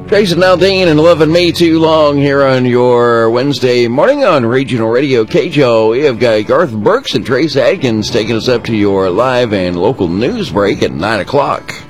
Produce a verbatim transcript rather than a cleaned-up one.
Jason Aldean and Loving Me Too Long here on your Wednesday morning on Regional Radio K J O. We have got Garth Brooks and Trace Adkins taking us up to your live and local news break at nine o'clock.